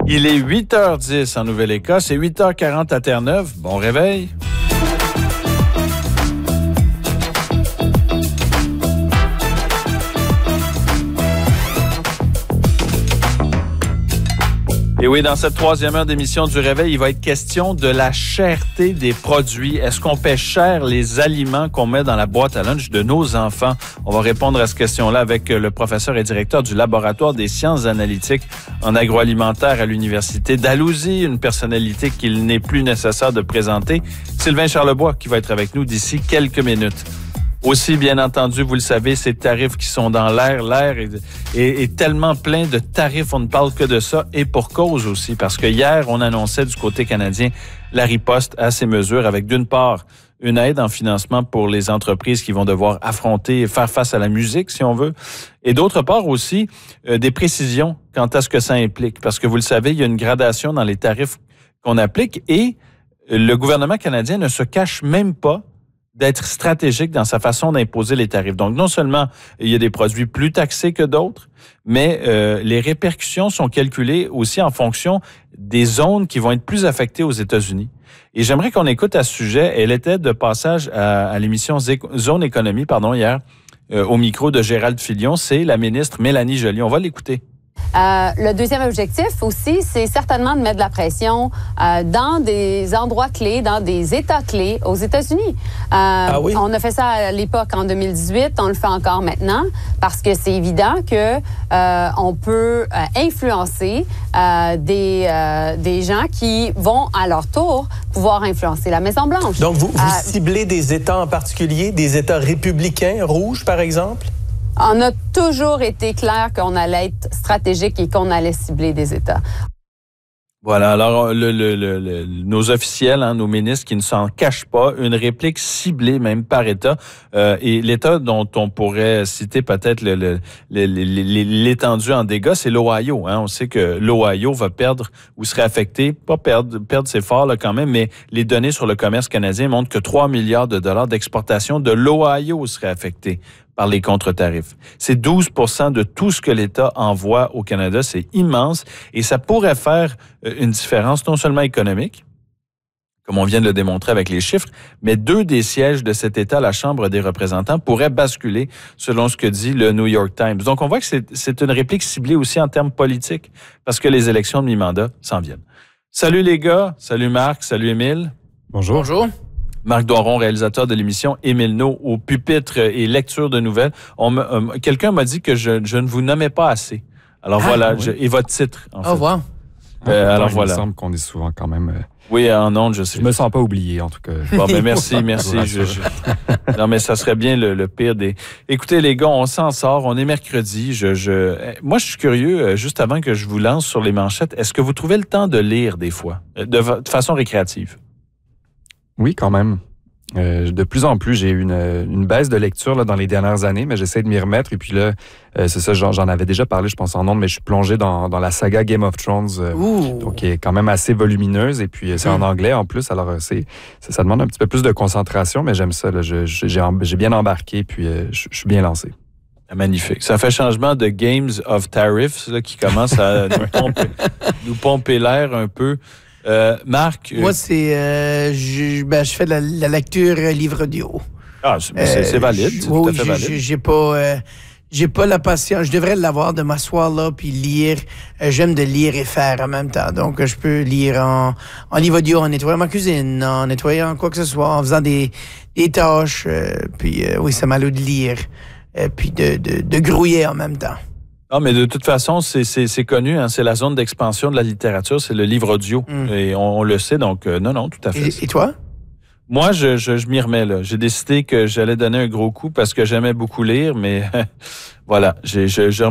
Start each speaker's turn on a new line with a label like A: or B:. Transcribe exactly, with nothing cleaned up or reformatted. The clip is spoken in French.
A: Il est huit heures dix en Nouvelle-Écosse et huit heures quarante à Terre-Neuve. Bon réveil. Et oui, dans cette troisième heure d'émission du Réveil, il va être question de la cherté des produits. Est-ce qu'on paie cher les aliments qu'on met dans la boîte à lunch de nos enfants? On va répondre à cette question-là avec le professeur et directeur du laboratoire des sciences analytiques en agroalimentaire à l'Université Dalhousie, une personnalité qu'il n'est plus nécessaire de présenter, Sylvain Charlebois, qui va être avec nous d'ici quelques minutes. Aussi, bien entendu, vous le savez, ces tarifs qui sont dans l'air. L'air est, est, est tellement plein de tarifs, on ne parle que de ça, et pour cause aussi, parce que hier, on annonçait du côté canadien la riposte à ces mesures avec, d'une part, une aide en financement pour les entreprises qui vont devoir affronter et faire face à la musique, si on veut, et d'autre part aussi, euh, des précisions quant à ce que ça implique, parce que vous le savez, il y a une gradation dans les tarifs qu'on applique, et le gouvernement canadien ne se cache même pas d'être stratégique dans sa façon d'imposer les tarifs. Donc, non seulement il y a des produits plus taxés que d'autres, mais euh, les répercussions sont calculées aussi en fonction des zones qui vont être plus affectées aux États-Unis. Et j'aimerais qu'on écoute à ce sujet. Elle était de passage à, à l'émission Zone Économie, pardon, hier, euh, au micro de Gérald Filion. C'est la ministre Mélanie Joly. On va l'écouter.
B: Euh, le deuxième objectif aussi, c'est certainement de mettre de la pression euh, dans des endroits clés, dans des États clés aux États-Unis. Euh, ah oui? On a fait ça à l'époque en deux mille dix-huit, on le fait encore maintenant, parce que c'est évident que euh, on peut euh, influencer euh, des euh, des gens qui vont à leur tour pouvoir influencer la Maison-Blanche.
C: Donc vous, vous
B: euh,
C: ciblez des États en particulier, des États républicains rouges, par exemple?
B: On a toujours été clair qu'on allait être stratégique et qu'on allait cibler des États.
A: Voilà, alors le, le, le, le, nos officiels, hein, nos ministres qui ne s'en cachent pas, une réplique ciblée même par État. Euh, et l'État dont on pourrait citer peut-être le, le, le, l'étendue en dégâts, c'est l'Ohio. Hein. On sait que l'Ohio va perdre ou serait affecté, pas perdre, perdre c'est fort là, quand même, mais les données sur le commerce canadien montrent que trois milliards de dollars d'exportation de l'Ohio seraient affectés par les contre-tarifs. C'est douze pour cent de tout ce que l'État envoie au Canada. C'est immense et ça pourrait faire une différence non seulement économique, comme on vient de le démontrer avec les chiffres, mais deux des sièges de cet État, la Chambre des représentants, pourraient basculer selon ce que dit le New York Times. Donc, on voit que c'est, c'est une réplique ciblée aussi en termes politiques parce que les élections de mi-mandat s'en viennent. Salut les gars, salut Marc, salut Émile.
D: Bonjour.
E: Bonjour.
A: Marc Doiron, réalisateur de l'émission Émile No au pupitre et lecture de nouvelles. On me, euh, quelqu'un m'a dit que je, je ne vous nommais pas assez. Alors ah, voilà, oui. je, et votre titre, en
E: oh,
A: fait.
E: Au revoir.
A: Euh,
D: ah,
A: alors
D: il
A: voilà.
D: Il me semble qu'on est souvent quand même... Euh...
A: Oui, en ondes, je sais.
D: Je me sens pas oublié, en tout cas.
A: Bon, ben merci, merci. je, je... Non, mais ça serait bien le, le pire des... Écoutez, les gars, on s'en sort. On est mercredi. Je, je... Moi, je suis curieux, juste avant que je vous lance sur les manchettes, est-ce que vous trouvez le temps de lire des fois, de, de façon récréative?
D: Oui, quand même. Euh, de plus en plus, j'ai eu une, une baisse de lecture là, dans les dernières années, mais j'essaie de m'y remettre. Et puis là, euh, c'est ça, j'en, j'en avais déjà parlé, je pense en ondes, mais je suis plongé dans, dans la saga Game of Thrones, euh, donc qui est quand même assez volumineuse. Et puis c'est mmh. en anglais en plus, alors c'est, c'est ça demande un petit peu plus de concentration, mais j'aime ça. Là, je, j'ai, j'ai bien embarqué, puis euh, je, je suis bien lancé.
A: Magnifique. Ça fait changement de Games of Tariffs là, qui commence à nous, pomper, nous pomper l'air un peu. Euh, Marc?
E: Moi, c'est... Euh, je, ben, je fais de la, la lecture livre audio.
A: Ah, c'est, euh, c'est valide. C'est
E: oui,
A: tout à fait
E: j'ai,
A: valide.
E: J'ai, j'ai pas... Euh, j'ai pas la patience. Je devrais l'avoir de m'asseoir là puis lire. Euh, j'aime de lire et faire en même temps. Donc, je peux lire en, en livre audio, en nettoyant ma cuisine, en nettoyant quoi que ce soit, en faisant des, des tâches. Euh, puis, euh, oui, ça m'a l'air de lire. Euh, puis de, de, de grouiller en même temps.
A: Ah, mais de toute façon, c'est, c'est, c'est connu, hein, c'est la zone d'expansion de la littérature, c'est le livre audio. Mm. Et on, on le sait, donc euh, non, non, tout à fait.
E: Et, et toi?
A: Moi, je, je, je m'y remets, là. J'ai décidé que j'allais donner un gros coup parce que j'aimais beaucoup lire, mais voilà, j'ai, je, je